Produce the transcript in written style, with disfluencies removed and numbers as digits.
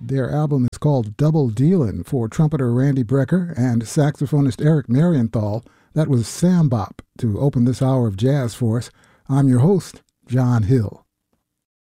Their album is called Double Dealin' for trumpeter Randy Brecker and saxophonist Eric Marienthal. That was Sam Bop to open this hour of jazz for us. I'm your host, John Hill.